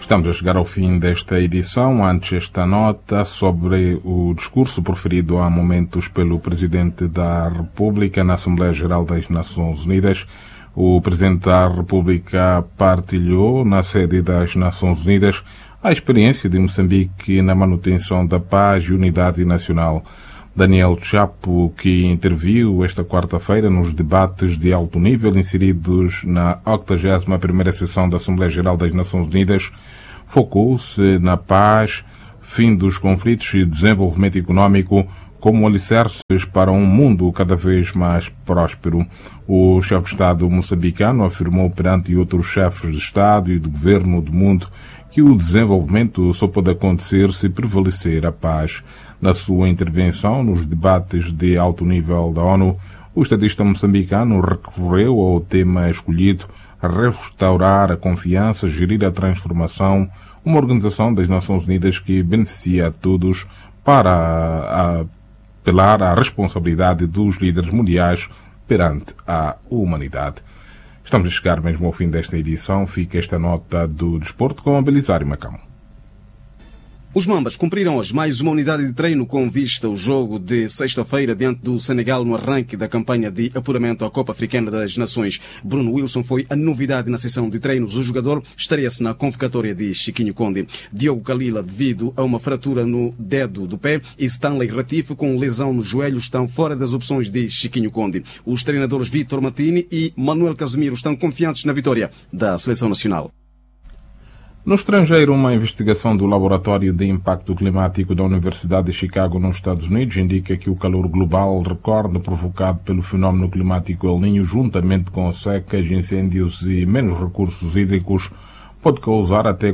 Estamos a chegar ao fim desta edição. Antes, esta nota sobre o discurso proferido há momentos pelo Presidente da República na Assembleia Geral das Nações Unidas. O Presidente da República partilhou na sede das Nações Unidas a experiência de Moçambique na manutenção da paz e unidade nacional. Daniel Chapo, que interviu esta quarta-feira nos debates de alto nível inseridos na 81ª sessão da Assembleia Geral das Nações Unidas, focou-se na paz, fim dos conflitos e desenvolvimento econômico como alicerces para um mundo cada vez mais próspero. O chefe de Estado moçambicano afirmou perante outros chefes de Estado e de governo do mundo que o desenvolvimento só pode acontecer se prevalecer a paz. Na sua intervenção nos debates de alto nível da ONU, o estadista moçambicano recorreu ao tema escolhido: restaurar a confiança, gerir a transformação, uma organização das Nações Unidas que beneficia a todos, para apelar à responsabilidade dos líderes mundiais perante a humanidade. Estamos a chegar mesmo ao fim desta edição. Fica esta nota do desporto com a Belisário Macão. Os Mambas cumpriram hoje mais uma unidade de treino com vista ao jogo de sexta-feira diante do Senegal no arranque da campanha de apuramento à Copa Africana das Nações. Bruno Wilson foi a novidade na sessão de treinos. O jogador estaria-se na convocatória de Chiquinho Conde. Diogo Kalila, devido a uma fratura no dedo do pé, e Stanley Ratife, com lesão no joelho, estão fora das opções de Chiquinho Conde. Os treinadores Vítor Martini e Manuel Casemiro estão confiantes na vitória da Seleção Nacional. No estrangeiro, uma investigação do Laboratório de Impacto Climático da Universidade de Chicago, nos Estados Unidos, indica que o calor global recorde provocado pelo fenómeno climático El Niño, juntamente com secas, incêndios e menos recursos hídricos, pode causar até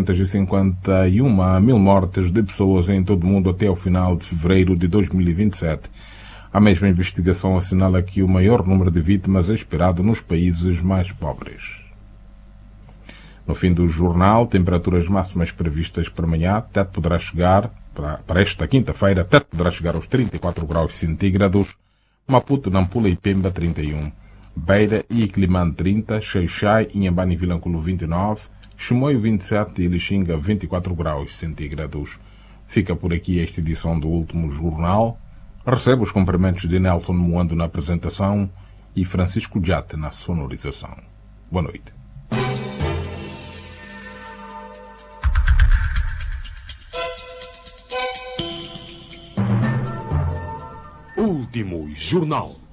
451 mil mortes de pessoas em todo o mundo até ao final de fevereiro de 2027. A mesma investigação assinala que o maior número de vítimas é esperado nos países mais pobres. No fim do jornal, temperaturas máximas previstas para amanhã. Tete poderá chegar, para esta quinta-feira, Tete poderá chegar aos 34 graus centígrados. Maputo, Nampula e Pemba, 31. Beira e Climane, 30. Xai-Xai, Inhambane e Vilanculo, 29. Chimoio, 27 e Lixinga, 24 graus centígrados. Fica por aqui esta edição do Último Jornal. Recebe os cumprimentos de Nelson Moando na apresentação e Francisco Jate na sonorização. Boa noite. Último Jornal.